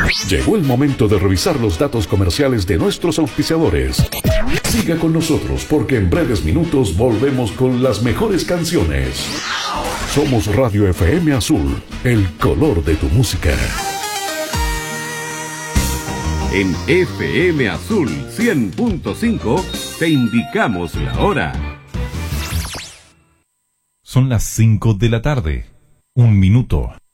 Llegó el momento de revisar los datos comerciales de nuestros auspiciadores. Siga con nosotros porque en breves minutos volvemos con las mejores canciones. Somos Radio FM Azul, el color de tu música. En FM Azul 100.5 te indicamos la hora. Son las 5 de la tarde. 1 minuto.